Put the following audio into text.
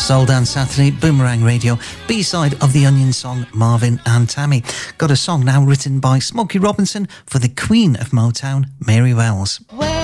Soul Dance Saturday, Boomerang Radio, B-side of the Onion song Marvin and Tammy. Got a song now written by Smokey Robinson for the Queen of Motown, Mary Wells. Well,